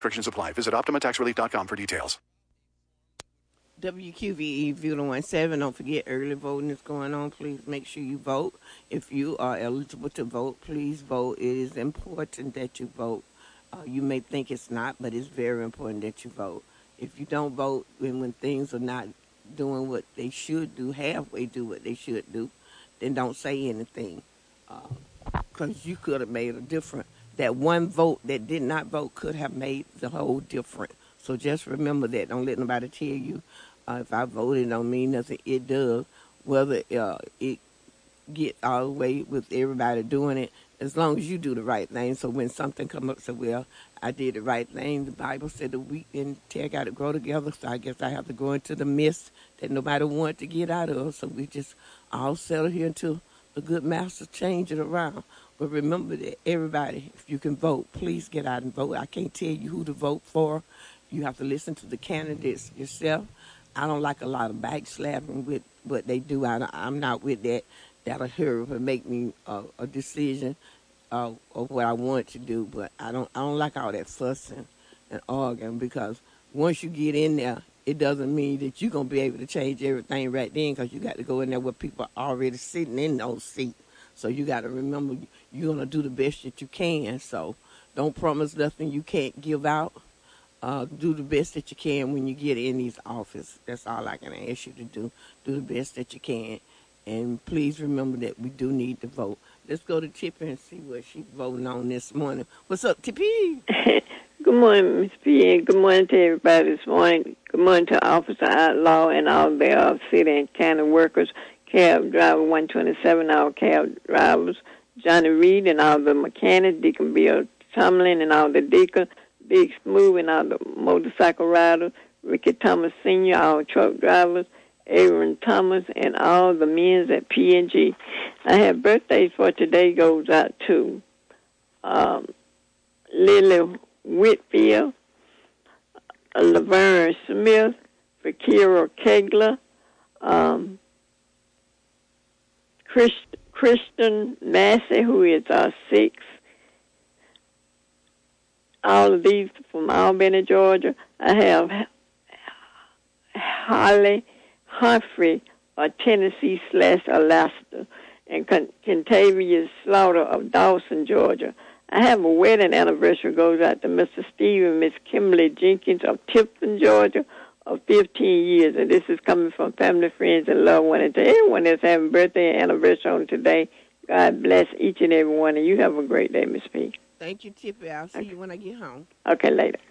Restrictions apply. Visit OptimaTaxRelief.com for details. WQVE View 17. Don't forget, early voting is going on. Please make sure you vote. If you are eligible to vote, please vote. It is important that you vote. You may think it's not, but it's very important that you vote. If you don't vote, when things are not doing what they should do, halfway do what they should do, then don't say anything. Because you could have made a difference. That one vote that did not vote could have made the whole difference. So just remember that. Don't let nobody tell you, if I voted, don't mean nothing. It does. Whether it get all the way with everybody doing it, as long as you do the right thing. So when something comes up, say, well, I did the right thing. The Bible said the wheat and tear got to grow together, so I guess I have to go into the mist that nobody wanted to get out of. So we just all settle here until the good master change it around. But remember that everybody, if you can vote, please get out and vote. I can't tell you who to vote for. You have to listen to the candidates yourself. I don't like a lot of backslapping with what they do. I'm not with that. That'll hurt and make me a decision of what I want to do. But I don't like all that fussing and arguing, because once you get in there, it doesn't mean that you're going to be able to change everything right then, because you got to go in there where people are already sitting in those seats. So you got to remember you're going to do the best that you can. So don't promise nothing you can't give out. Do the best that you can when you get in these offices. That's all I can ask you to do. Do the best that you can. And please remember that we do need to vote. Let's go to Tippy and see what she's voting on this morning. What's up, Tippy? Good morning, Ms. P. And good morning to everybody this morning. Good morning to Officer Outlaw and all the city and county workers, cab driver 127, all cab drivers, Johnny Reed and all the mechanics, Deacon Bill Tomlin and all the deacons, Big Smooth and all the motorcycle riders, Ricky Thomas Sr., all truck drivers, Aaron Thomas, and all the men at P&G. I have birthdays for today. Goes out to Lily Whitfield, Laverne Smith, Fakira Kegler, Kristen Massey, who is 6. All of these from Albany, Georgia. I have Holly Humphrey of Tennessee/Alaska, and Kentavia Slaughter of Dawson, Georgia. I have a wedding anniversary goes out to Mr. Steve and Miss Kimberly Jenkins of Tipton, Georgia, of 15 years. And this is coming from family, friends, and loved ones. And to everyone that's having birthday and anniversary on today, God bless each and every one. And you have a great day, Miss P. Thank you, Tippy. I'll see you when I get home. Okay, later.